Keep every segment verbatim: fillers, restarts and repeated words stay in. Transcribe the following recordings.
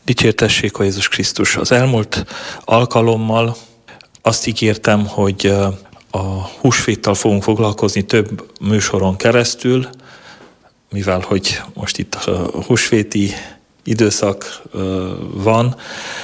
Dicsértessék a Jézus Krisztus! Az elmúlt alkalommal azt ígértem, hogy a húsvéttal fogunk foglalkozni több műsoron keresztül, mivel hogy most itt a húsvéti időszak van.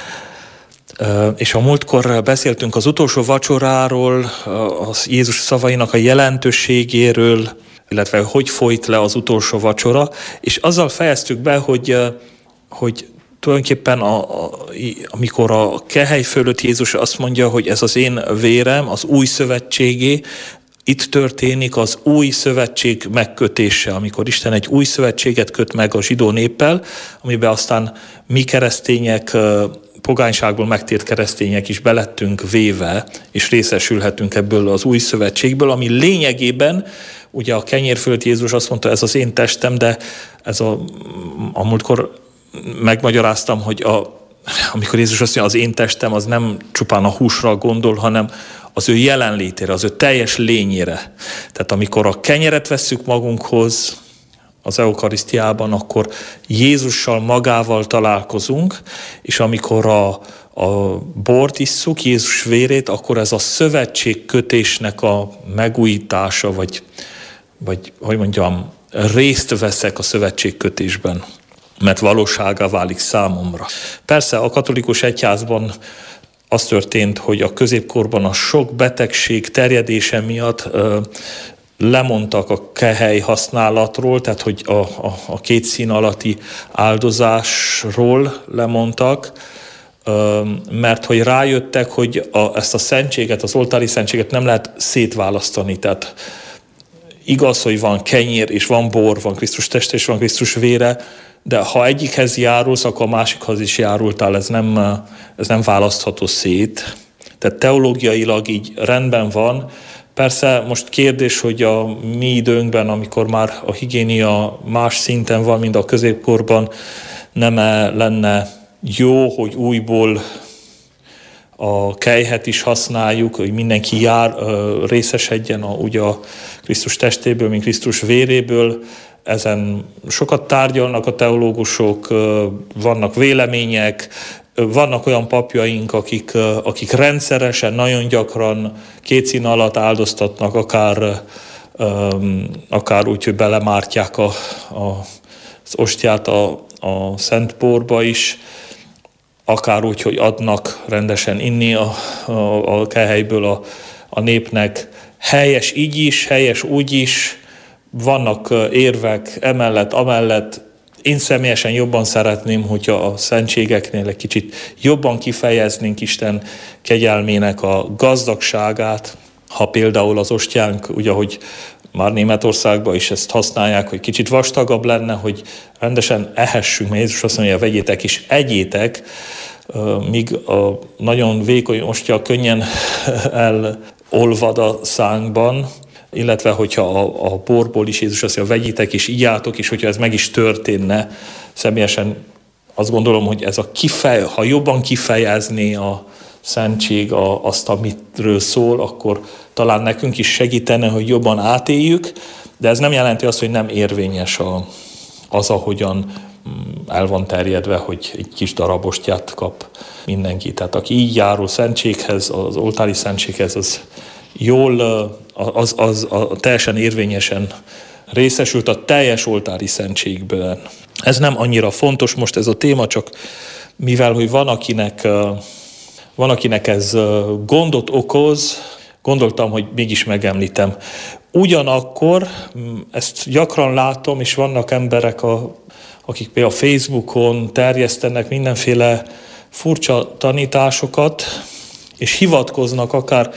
És a múltkor beszéltünk az utolsó vacsoráról, az Jézus szavainak a jelentőségéről, illetve hogy folyt le az utolsó vacsora, és azzal fejeztük be, hogy, hogy tulajdonképpen a, a, amikor a kehely fölött Jézus azt mondja, hogy ez az én vérem, az új szövetségé, itt történik az új szövetség megkötése, amikor Isten egy új szövetséget köt meg a zsidó néppel, amiben aztán mi keresztények, pogányságból megtért keresztények is belettünk véve, és részesülhetünk ebből az új szövetségből, ami lényegében, ugye a kenyér fölött Jézus azt mondta, ez az én testem, de ez a, a múltkor megmagyaráztam, hogy a, amikor Jézus azt mondja, az én testem, az nem csupán a húsra gondol, hanem az ő jelenlétére, az ő teljes lényére. Tehát amikor a kenyeret vesszük magunkhoz az eukarisztiában, akkor Jézussal magával találkozunk, és amikor a, a bort isszuk, Jézus vérét, akkor ez a szövetségkötésnek a megújítása, vagy, vagy hogy mondjam, részt veszek a szövetségkötésben, mert valóságá válik számomra. Persze a katolikus egyházban az történt, hogy a középkorban a sok betegség terjedése miatt ö, lemondtak a kehely használatról, tehát hogy a, a, a két szín alatti áldozásról lemondtak, ö, mert hogy rájöttek, hogy a, ezt a szentséget, az oltári szentséget nem lehet szétválasztani, tehát igaz, hogy van kenyér és van bor, van Krisztus teste és van Krisztus vére, de ha egyikhez járulsz, akkor a másikhoz is járultál, ez nem, ez nem választható szét. Tehát teológiailag így rendben van. Persze most kérdés, hogy a mi időnkben, amikor már a higiénia más szinten van, mint a középkorban, nem lenne jó, hogy újból a kejhet is használjuk, hogy mindenki jár, részesedjen a, ugye a Krisztus testéből, mint Krisztus véréből. Ezen sokat tárgyalnak a teológusok, vannak vélemények, vannak olyan papjaink, akik, akik rendszeresen, nagyon gyakran két szín alatt áldoztatnak, akár, akár úgy, hogy belemártják a, a, az ostját a, a szent borba is, akár úgy, hogy adnak rendesen inni a, a, a kehelyből a, a népnek. Helyes így is, helyes úgy is, vannak érvek emellett, amellett. Én személyesen jobban szeretném, hogyha a szentségeknél egy kicsit jobban kifejeznénk Isten kegyelmének a gazdagságát. Ha például az ostjánk, ugye, hogy már Németországban is ezt használják, hogy kicsit vastagabb lenne, hogy rendesen ehessünk, mert Jézus azt mondja, vegyétek és egyétek, míg a nagyon vékony ostya könnyen elolvad a szánkban, illetve hogyha a, a borból is Jézus azt mondja, vegyétek és igyatok, és hogyha ez meg is történne, személyesen azt gondolom, hogy ez a kifej, ha jobban kifejezni a szentség a, azt, amitről szól, akkor talán nekünk is segítene, hogy jobban átéljük, de ez nem jelenti azt, hogy nem érvényes a, az, ahogyan el van terjedve, hogy egy kis darabostját kap mindenki. Tehát aki így járul szentséghez, az oltári szentséghez, az jól, az, az, az teljesen érvényesen részesült a teljes oltári szentségben. Ez nem annyira fontos most ez a téma, csak mivel, hogy van akinek, van akinek ez gondot okoz, gondoltam, hogy mégis megemlítem. Ugyanakkor ezt gyakran látom, és vannak emberek, a, akik például a Facebookon terjesztenek mindenféle furcsa tanításokat, és hivatkoznak akár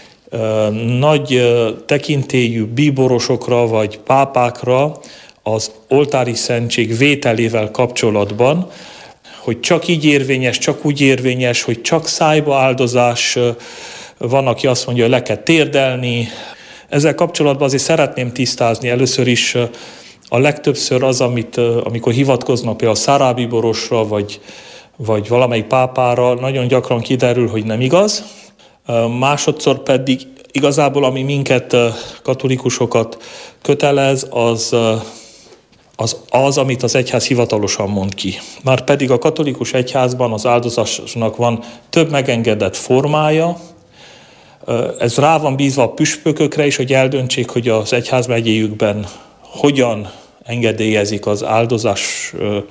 nagy tekintélyű bíborosokra vagy pápákra az oltári szentség vételével kapcsolatban, hogy csak így érvényes, csak úgy érvényes, hogy csak szájba áldozás, van, aki azt mondja, hogy le kell térdelni. Ezzel kapcsolatban azért szeretném tisztázni először is a legtöbbször az, amit, amikor hivatkoznak például a szárábíborosra vagy, vagy valamelyik pápára, nagyon gyakran kiderül, hogy nem igaz. Másodszor pedig igazából, ami minket, katolikusokat kötelez, az, az az, amit az egyház hivatalosan mond ki. Márpedig a katolikus egyházban az áldozásnak van több megengedett formája, ez rá van bízva a püspökökre is, hogy eldöntsék, hogy az egyházmegyéjükben hogyan engedélyezik az áldozás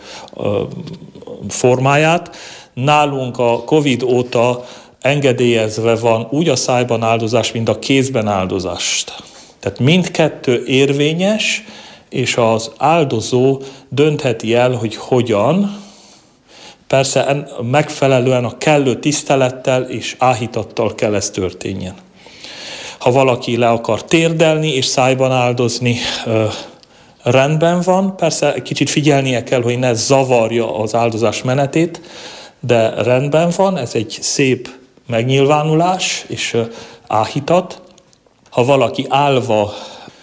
formáját. Nálunk a Covid óta engedélyezve van úgy a szájban áldozás, mint a kézben áldozást. Tehát mindkettő érvényes, és az áldozó döntheti el, hogy hogyan, persze megfelelően a kellő tisztelettel és áhítattal kell ez történjen. Ha valaki le akar térdelni és szájban áldozni, rendben van, persze kicsit figyelnie kell, hogy ne zavarja az áldozás menetét, de rendben van, ez egy szép megnyilvánulás és áhítat. Ha valaki állva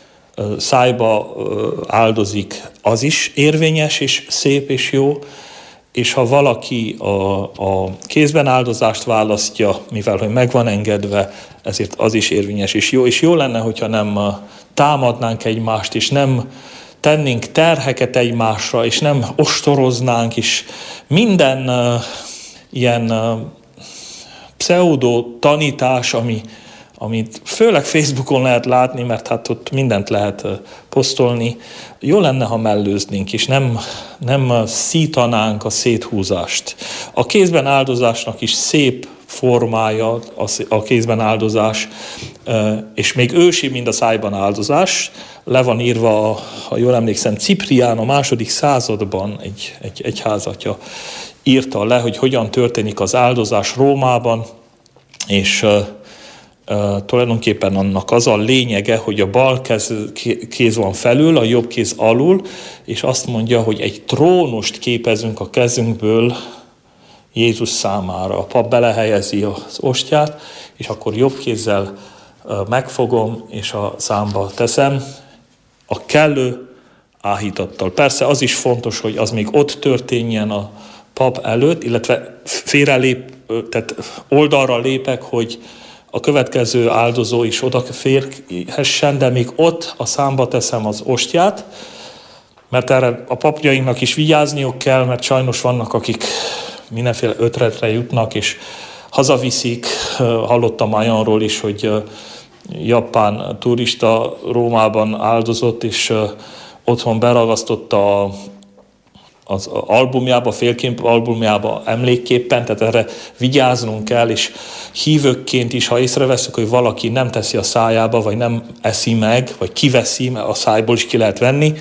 szájba áldozik, az is érvényes és szép és jó, és ha valaki a, a kézben áldozást választja, mivel hogy meg van engedve, ezért az is érvényes és jó. És jó lenne, hogyha nem támadnánk egymást, és nem tennénk terheket egymásra, és nem ostoroznánk, és minden uh, ilyen uh, pseudo tanítás, ami, amit főleg Facebookon lehet látni, mert hát ott mindent lehet uh, posztolni, jó lenne, ha mellőznénk, és nem, nem uh, szítanánk a széthúzást. A kézben áldozásnak is szép formája a kézben áldozás, és még ősi, mint a szájban áldozás. Le van írva, ha jól emlékszem, Ciprián a második században egy, egy egyházatja írta le, hogy hogyan történik az áldozás Rómában, és uh, uh, tulajdonképpen annak az a lényege, hogy a bal kéz, kéz van felül, a jobb kéz alul, és azt mondja, hogy egy trónust képezünk a kezünkből Jézus számára. A pap belehelyezi az ostját, és akkor jobb kézzel megfogom, és a számba teszem, a kellő áhítattal. Persze az is fontos, hogy az még ott történjen a pap előtt, illetve félrelép, tehát oldalra lépek, hogy a következő áldozó is odaférhessen, de még ott a számba teszem az ostját, mert erre a papjainknak is vigyázniuk kell, mert sajnos vannak, akik mindenféle ötletre jutnak, és hazaviszik. Hallottam olyanról is, hogy japán turista Rómában áldozott, és otthon beragasztotta az albumjába, félkép albumjába emlékképpen, tehát erre vigyáznunk kell, és hívőkként is, ha észreveszünk, hogy valaki nem teszi a szájába, vagy nem eszi meg, vagy kiveszi, mert a szájból is ki lehet venni,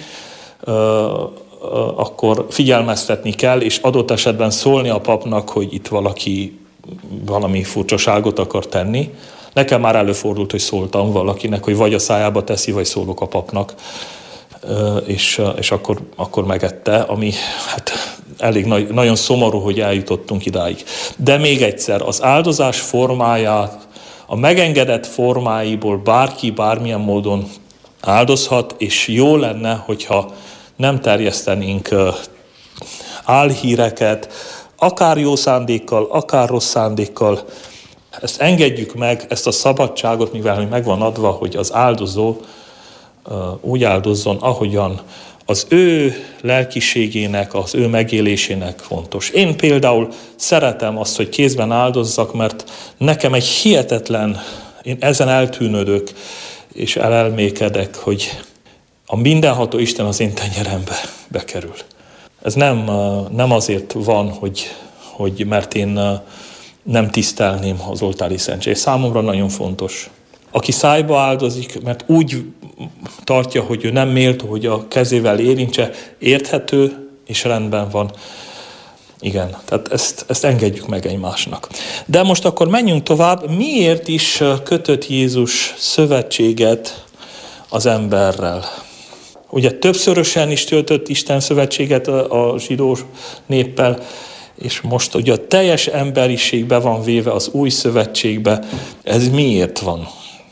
akkor figyelmeztetni kell, és adott esetben szólni a papnak, hogy itt valaki valami furcsaságot akar tenni. Nekem már előfordult, hogy szóltam valakinek, hogy vagy a szájába teszi, vagy szólok a papnak, és, és akkor, akkor megette, ami hát elég nagy, nagyon szomorú, hogy eljutottunk idáig. De még egyszer, az áldozás formáját, a megengedett formáiból bárki bármilyen módon áldozhat, és jó lenne, hogyha nem terjesztenénk álhíreket, akár jó szándékkal, akár rossz szándékkal. Ezt engedjük meg, ezt a szabadságot, mivel hogy megvan adva, hogy az áldozó úgy áldozzon, ahogyan az ő lelkiségének, az ő megélésének fontos. Én például szeretem azt, hogy kézben áldozzak, mert nekem egy hihetetlen, én ezen eltűnődök, és elelmékedek, hogy a mindenható Isten az én tenyerembe bekerül. Ez nem, nem azért van, hogy, hogy mert én nem tisztelném az oltári szentséget. Számomra nagyon fontos. Aki szájba áldozik, mert úgy tartja, hogy ő nem méltó, hogy a kezével érintse, érthető és rendben van. Igen, tehát ezt, ezt engedjük meg egymásnak. De most akkor menjünk tovább. Miért is kötött Jézus szövetséget az emberrel? Ugye többszörösen is töltött Isten szövetséget a zsidó néppel, és most ugye a teljes emberiségbe van véve az új szövetségbe. Ez miért van?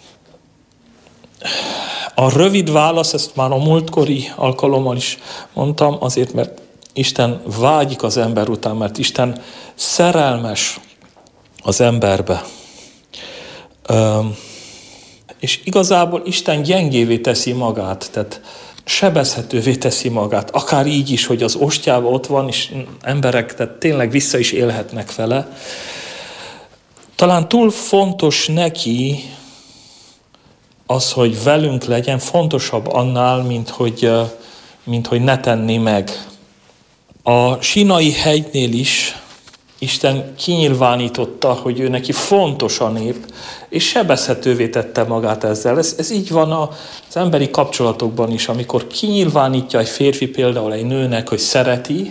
A rövid válasz, ezt már a múltkori alkalommal is mondtam, azért, mert Isten vágyik az ember után, mert Isten szerelmes az emberbe. Üm, és igazából Isten gyengévé teszi magát, tehát sebezhetővé teszi magát, akár így is, hogy az ostjában ott van, és emberek tehát tényleg vissza is élhetnek vele. Talán túl fontos neki az, hogy velünk legyen, fontosabb annál, mint hogy, mint hogy ne tenni meg. A Sínai hegynél is Isten kinyilvánította, hogy ő neki fontos a nép, és sebezhetővé tette magát ezzel. Ez, ez így van az emberi kapcsolatokban is, amikor kinyilvánítja egy férfi például egy nőnek, hogy szereti,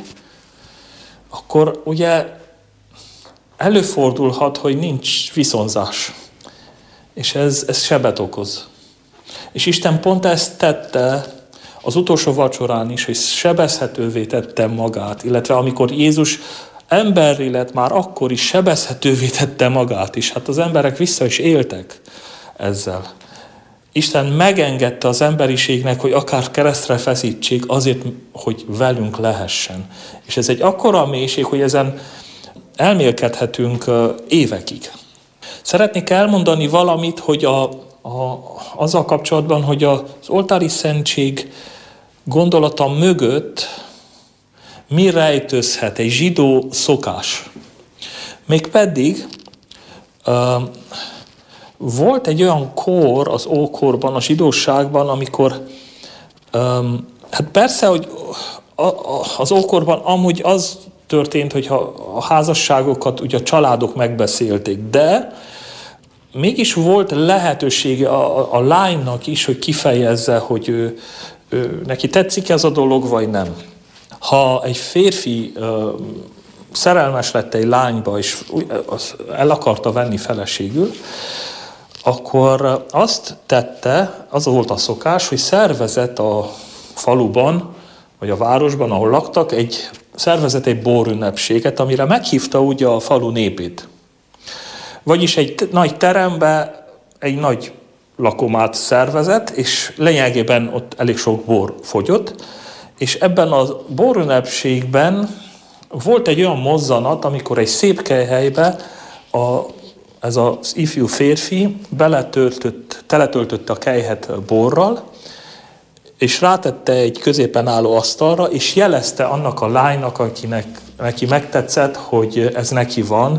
akkor ugye előfordulhat, hogy nincs viszonzás. És ez, ez sebet okoz. És Isten pont ezt tette az utolsó vacsorán is, hogy sebezhetővé tette magát, illetve amikor Jézus emberré lett, már akkor is sebezhetővé tette magát is. Hát az emberek vissza is éltek ezzel. Isten megengedte az emberiségnek, hogy akár keresztre feszítsék azért, hogy velünk lehessen. És ez egy akkora mélység, hogy ezen elmélkedhetünk évekig. Szeretnék elmondani valamit, hogy a, a, azzal kapcsolatban, hogy az oltári szentség gondolata mögött mi rejtőzhet egy zsidó szokás. Mégpedig uh, volt egy olyan kor az ókorban, a zsidóságban, amikor um, hát persze, hogy a, a, az ókorban amúgy az történt, hogy a házasságokat ugye a családok megbeszélték, de mégis volt lehetősége a, a lánynak is, hogy kifejezze, hogy ő, ő, neki tetszik ez a dolog, vagy nem. Ha egy férfi ö, szerelmes lett egy lányba, és el akarta venni feleségül, akkor azt tette, az volt a szokás, hogy szervezett a faluban, vagy a városban, ahol laktak, egy, szervezett egy bórünnepséget, amire meghívta ugye a falu népét. Vagyis egy nagy terembe egy nagy lakomát szervezett, és lényegében ott elég sok bor fogyott, és ebben a bórünnepségben volt egy olyan mozzanat, amikor egy szép kelyhelybe a, ez az ifjú férfi beletöltött, teletöltötte a kelyhet borral, és rátette egy középen álló asztalra, és jelezte annak a lánynak, akinek neki megtetszett, hogy ez neki van,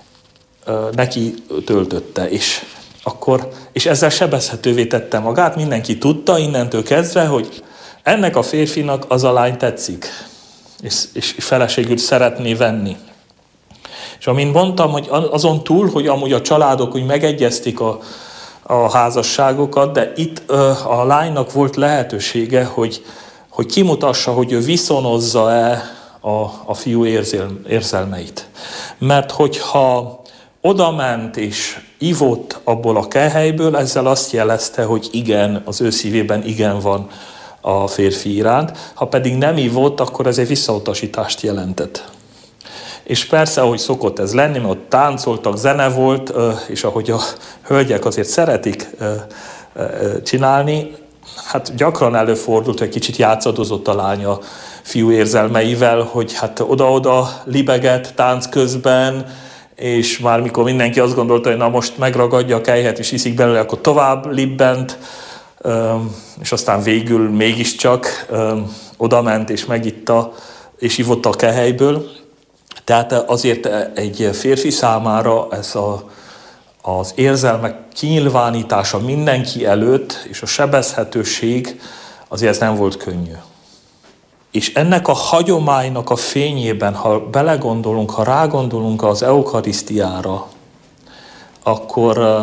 neki töltötte. És, akkor, és ezzel sebezhetővé tette magát, mindenki tudta innentől kezdve, hogy ennek a férfinak az a lány tetszik, és, és feleségül szeretné venni. És amint mondtam, hogy azon túl, hogy amúgy a családok úgy megegyezték a, a házasságokat, de itt ö, a lánynak volt lehetősége, hogy, hogy kimutassa, hogy ő viszonozza-e a, a fiú érzel, érzelmeit. Mert hogyha odament és ivott abból a kelyhelyből, ezzel azt jelezte, hogy igen, az ő szívében igen van a férfi iránt. Ha pedig nem ivott, akkor ez egy visszautasítást jelentett. És persze, ahogy szokott ez lenni, mert ott táncoltak, zene volt, és ahogy a hölgyek azért szeretik csinálni, hát gyakran előfordult, hogy kicsit játszadozott a lány a fiú érzelmeivel, hogy hát oda-oda libegett tánc közben, és már mikor mindenki azt gondolta, hogy na most megragadja a kelyhet és iszik belőle, akkor tovább libbent, és aztán végül mégiscsak odament és megitta és ivott a kehelyből. Tehát azért egy férfi számára ez a, az érzelmek kinyilvánítása mindenki előtt, és a sebezhetőség azért ez nem volt könnyű. És ennek a hagyománynak a fényében, ha belegondolunk, ha rágondolunk az eukarisztiára, akkor,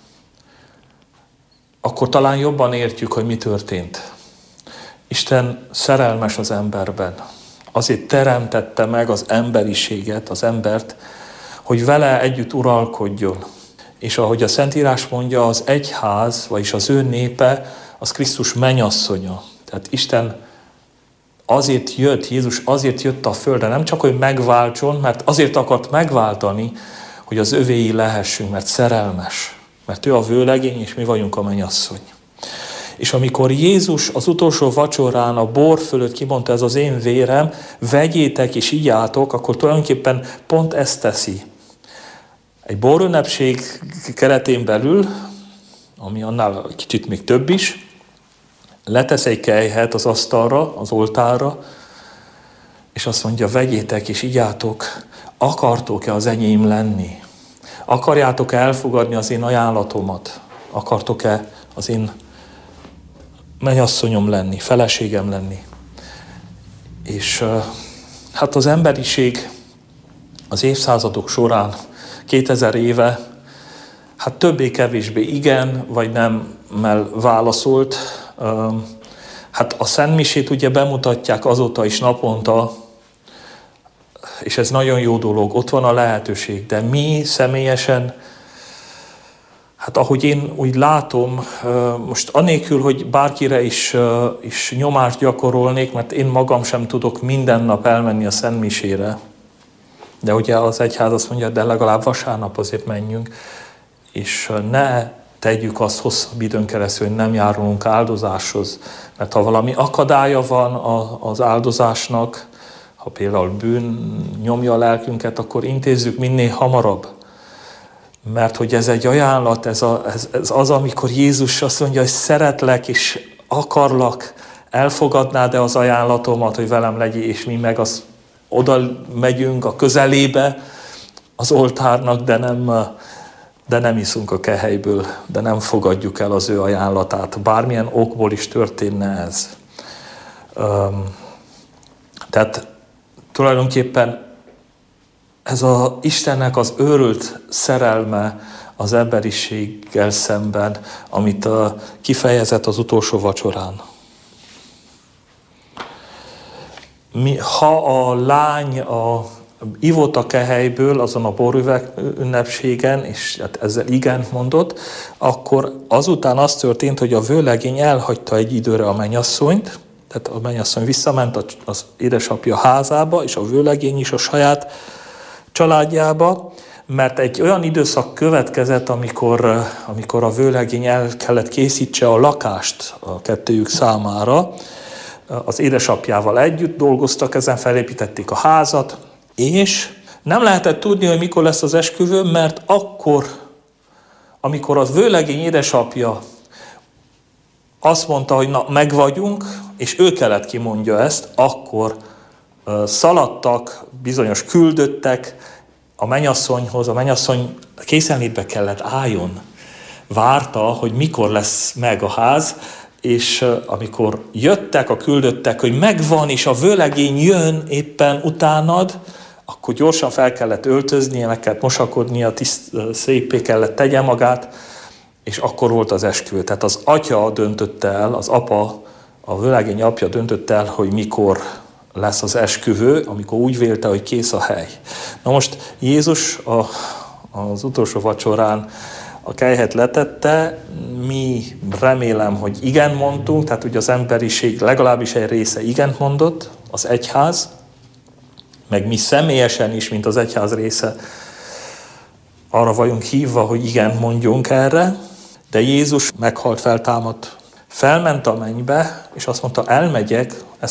akkor talán jobban értjük, hogy mi történt. Isten szerelmes az emberben. Azért teremtette meg az emberiséget, az embert, hogy vele együtt uralkodjon. És ahogy a Szentírás mondja, az egyház, vagyis az ő népe, az Krisztus mennyasszonya. Tehát Isten azért jött, Jézus azért jött a földre, nem csak, hogy megváltson, mert azért akart megváltani, hogy az övéi lehessünk, mert szerelmes. Mert ő a vőlegény, és mi vagyunk a mennyasszony. És amikor Jézus az utolsó vacsorán a bor fölött kimondta, ez az én vérem, vegyétek és igyatok, akkor tulajdonképpen pont ezt teszi. Egy borünnepség keretén belül, ami annál kicsit még több is, letesz egy kelyhet az asztalra, az oltárra, és azt mondja, vegyétek és igyátok, akartok-e az enyém lenni? Akarjátok-e elfogadni az én ajánlatomat? Akartok-e az én mennyasszonyom lenni, feleségem lenni? És hát az emberiség az évszázadok során, kétezer éve, hát többé-kevésbé igen, vagy nemmel válaszolt. Hát a szentmisét ugye bemutatják azóta is naponta, és ez nagyon jó dolog, ott van a lehetőség, de mi személyesen, hát ahogy én úgy látom, most anélkül, hogy bárkire is, is nyomást gyakorolnék, mert én magam sem tudok minden nap elmenni a szentmisére, de ugye az egyház azt mondja, de legalább vasárnap azért menjünk, és ne tegyük azt hosszabb időn keresztül, hogy nem járulunk áldozáshoz, mert ha valami akadálya van az áldozásnak, ha például bűn nyomja a lelkünket, akkor intézzük minél hamarabb. Mert hogy ez egy ajánlat, ez, a, ez, ez az, amikor Jézus azt mondja, hogy szeretlek és akarlak, elfogadnád-e az ajánlatomat, hogy velem legyél, és mi meg az, oda megyünk a közelébe az oltárnak, de nem, de nem iszunk a kehelyből, de nem fogadjuk el az ő ajánlatát. Bármilyen okból is történne ez. Um, tehát tulajdonképpen ez az Istennek az őrült szerelme az emberiséggel szemben, amit kifejezett az utolsó vacsorán. Mi, ha a lány a, ivott a kehelyből azon a borüveg ünnepségen, és hát ezzel igent mondott, akkor azután az történt, hogy a vőlegény elhagyta egy időre a mennyasszonyt, tehát a mennyasszony visszament az édesapja házába, és a vőlegény is a saját családjába, mert egy olyan időszak következett, amikor, amikor a vőlegény el kellett készítse a lakást a kettőjük számára. Az édesapjával együtt dolgoztak, ezen felépítették a házat, és nem lehetett tudni, hogy mikor lesz az esküvő, mert akkor, amikor a vőlegény édesapja azt mondta, hogy na, meg vagyunk, és ő kellett kimondja ezt, akkor uh, szaladtak, bizonyos küldöttek a mennyasszonyhoz, a mennyasszony készenlétbe kellett álljon, várta, hogy mikor lesz meg a ház, és uh, amikor jöttek a küldöttek, hogy megvan, és a vőlegény jön éppen utánad, akkor gyorsan fel kellett öltöznie, meg kellett mosakodnia, tiszt, uh, szépé kellett tegye magát, és akkor volt az esküvő. Tehát az atya döntötte el, az apa, a vőlegény apja döntötte el, hogy mikor lesz az esküvő, amikor úgy vélte, hogy kész a hely. Na most Jézus a, az utolsó vacsorán a kelyhet letette, mi remélem, hogy igen mondtunk, tehát ugye az emberiség legalábbis egy része igent mondott, az egyház, meg mi személyesen is, mint az egyház része, arra vagyunk hívva, hogy igen mondjunk erre, de Jézus meghalt, feltámadt, felment a mennybe, és azt mondta, elmegyek,